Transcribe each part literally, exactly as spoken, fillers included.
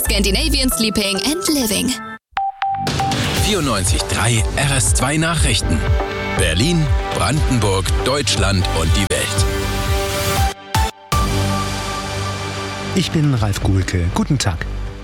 Scandinavian Sleeping and Living. vierundneunzig Komma drei R S zwei Nachrichten. Berlin, Brandenburg, Deutschland und die Welt. Ich bin Ralf Guhlke. Guten Tag.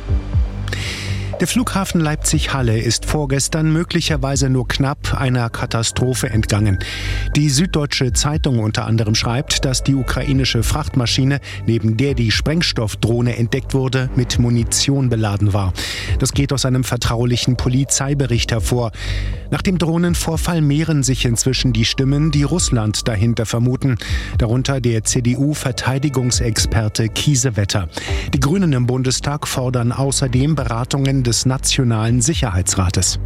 Der Flughafen Leipzig-Halle ist vorgestern möglicherweise nur knapp einer Katastrophe entgangen. Die Süddeutsche Zeitung unter anderem schreibt, dass die ukrainische Frachtmaschine, neben der die Sprengstoffdrohne entdeckt wurde, mit Munition beladen war. Das geht aus einem vertraulichen Polizeibericht hervor. Nach dem Drohnenvorfall mehren sich inzwischen die Stimmen, die Russland dahinter vermuten. Darunter der C D U-Verteidigungsexperte Kiesewetter. Die Grünen im Bundestag fordern außerdem Beratungen des Nationalen Sicherheitsrates.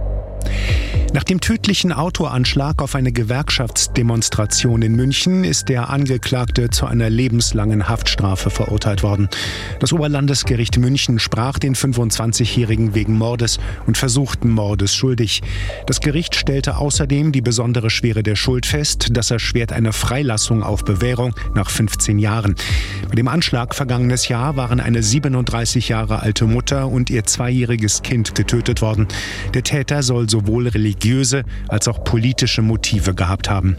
Nach dem tödlichen Autoanschlag auf eine Gewerkschaftsdemonstration in München ist der Angeklagte zu einer lebenslangen Haftstrafe verurteilt worden. Das Oberlandesgericht München sprach den fünfundzwanzigjährigen wegen Mordes und versuchten Mordes schuldig. Das Gericht stellte außerdem die besondere Schwere der Schuld fest. Das erschwert eine Freilassung auf Bewährung nach fünfzehn Jahren. Bei dem Anschlag vergangenes Jahr waren eine siebenunddreißig Jahre alte Mutter und ihr zweijähriges Kind getötet worden. Der Täter soll sowohl religiöse als auch politische Motive gehabt haben.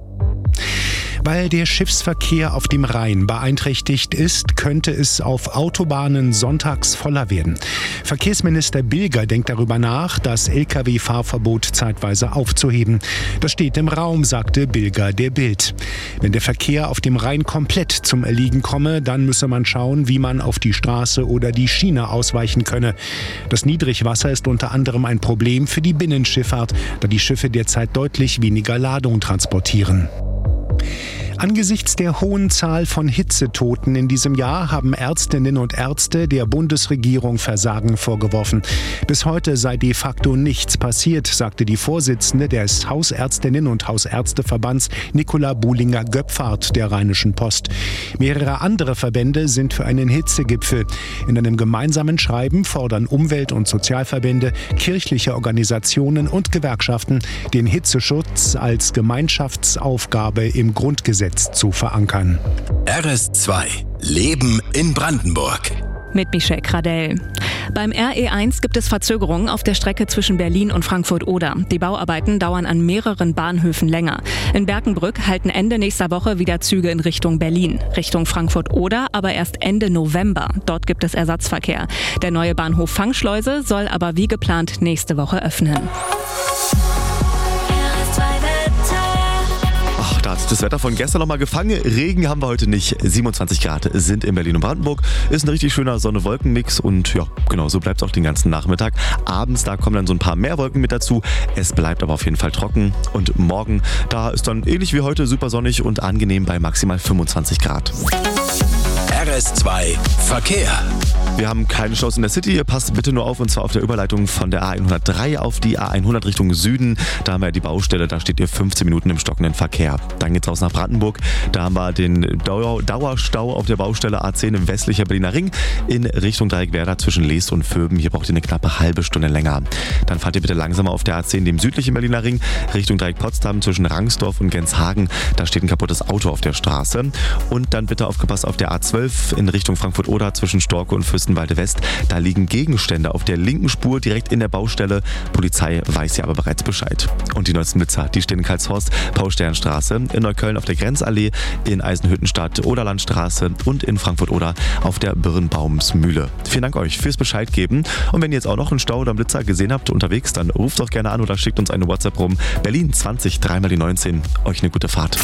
Weil der Schiffsverkehr auf dem Rhein beeinträchtigt ist, könnte es auf Autobahnen sonntags voller werden. Verkehrsminister Bilger denkt darüber nach, das L K W-Fahrverbot zeitweise aufzuheben. Das steht im Raum, sagte Bilger der Bild. Wenn der Verkehr auf dem Rhein komplett zum Erliegen komme, dann müsse man schauen, wie man auf die Straße oder die Schiene ausweichen könne. Das Niedrigwasser ist unter anderem ein Problem für die Binnenschifffahrt, da die Schiffe derzeit deutlich weniger Ladung transportieren. Angesichts der hohen Zahl von Hitzetoten in diesem Jahr haben Ärztinnen und Ärzte der Bundesregierung Versagen vorgeworfen. Bis heute sei de facto nichts passiert, sagte die Vorsitzende des Hausärztinnen- und Hausärzteverbands Nicola Buhlinger-Göpfart der Rheinischen Post. Mehrere andere Verbände sind für einen Hitzegipfel. In einem gemeinsamen Schreiben fordern Umwelt- und Sozialverbände, kirchliche Organisationen und Gewerkschaften, den Hitzeschutz als Gemeinschaftsaufgabe im Grundgesetz zu verankern. R S zwei. Leben in Brandenburg. Mit Michelle Kradell. Beim R E eins gibt es Verzögerungen auf der Strecke zwischen Berlin und Frankfurt-Oder. Die Bauarbeiten dauern an mehreren Bahnhöfen länger. In Berkenbrück halten Ende nächster Woche wieder Züge in Richtung Berlin. Richtung Frankfurt-Oder aber erst Ende November. Dort gibt es Ersatzverkehr. Der neue Bahnhof Fangschleuse soll aber wie geplant nächste Woche öffnen. Da hat sich das Wetter von gestern noch mal gefangen. Regen haben wir heute nicht. siebenundzwanzig Grad sind in Berlin und Brandenburg. Ist ein richtig schöner Sonne-Wolken-Mix und ja, genau, so bleibt es auch den ganzen Nachmittag. Abends, da kommen dann so ein paar mehr Wolken mit dazu. Es bleibt aber auf jeden Fall trocken. Und morgen, da ist dann ähnlich wie heute super sonnig und angenehm bei maximal fünfundzwanzig Grad. R S zwei Verkehr. Wir haben keine Chance in der City. Passt bitte nur auf, und zwar auf der Überleitung von der A hundertdrei auf die A hundert Richtung Süden. Da haben wir die Baustelle, da steht ihr fünfzehn Minuten im stockenden Verkehr. Dann geht's raus nach Brandenburg. Da haben wir den Dauer- Dauerstau auf der Baustelle A zehn im westlicher Berliner Ring in Richtung Dreieckwerder zwischen Leest und Vöben. Hier braucht ihr eine knappe halbe Stunde länger. Dann fahrt ihr bitte langsamer auf der A zehn, dem südlichen Berliner Ring, Richtung Dreieck Potsdam zwischen Rangsdorf und Genshagen. Da steht ein kaputtes Auto auf der Straße. Und dann bitte aufgepasst auf der A zwölf in Richtung Frankfurt-Oder zwischen Storke und Fürstenwalde West. Da liegen Gegenstände auf der linken Spur direkt in der Baustelle. Polizei weiß ja aber bereits Bescheid. Und die neuesten Blitzer, die stehen in Karlshorst, Paul-Stern-Straße, in Neukölln auf der Grenzallee, in Eisenhüttenstadt, Oderlandstraße und in Frankfurt-Oder auf der Birnbaumsmühle. Vielen Dank euch fürs Bescheid geben. Und wenn ihr jetzt auch noch einen Stau oder einen Blitzer gesehen habt unterwegs, dann ruft doch gerne an oder schickt uns eine WhatsApp rum. Berlin zwanzig, dreimal die neunzehn. Euch eine gute Fahrt.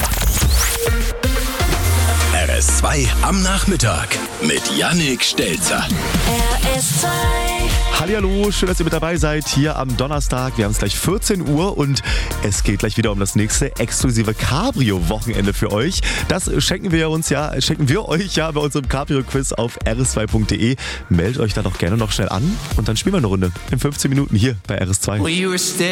R S zwei am Nachmittag mit Yannick Stelzer. R S zwei. Hallihallo, schön, dass ihr mit dabei seid hier am Donnerstag. Wir haben es gleich vierzehn Uhr und es geht gleich wieder um das nächste exklusive Cabrio-Wochenende für euch. Das schenken wir uns ja, schenken wir euch ja bei unserem Cabrio-Quiz auf r s zwei punkt de. Meldet euch da doch gerne noch schnell an und dann spielen wir eine Runde in fünfzehn Minuten hier bei R S zwei.